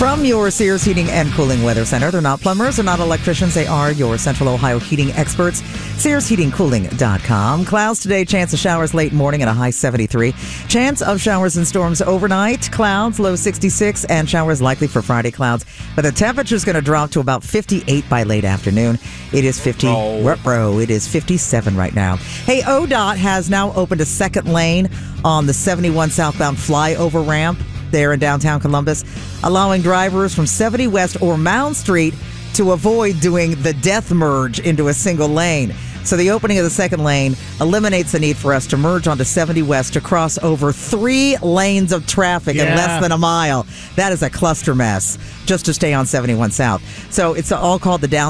From your Sears Heating and Cooling Weather Center. They're not plumbers, they're not electricians, they are your Central Ohio heating experts. SearsHeatingCooling.com. Clouds today, chance of showers late morning at a high 73. Chance of showers and storms overnight. Clouds, low 66, and showers likely for Friday clouds. But the temperature's going to drop to about 58 by late afternoon. It is 50. It is 57 right now. Hey, ODOT has now opened a second lane on the 71 southbound flyover ramp there in downtown Columbus, allowing drivers from 70 West or Mound Street to avoid doing the death merge into a single lane. So the opening of the second lane eliminates the need for us to merge onto 70 West to cross over 3 lanes of traffic in less than a mile. That is a cluster mess just to stay on 71 South. So it's all called the down